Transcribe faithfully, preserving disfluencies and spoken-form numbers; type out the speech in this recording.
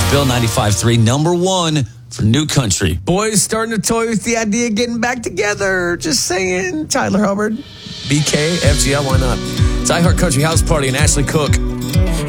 Bill ninety-five point three, number one for New Country. Boys starting to toy with the idea of getting back together. Just saying. Tyler Hubbard, B K, F G L, why not? It's iHeart Country House Party and Ashley Cook.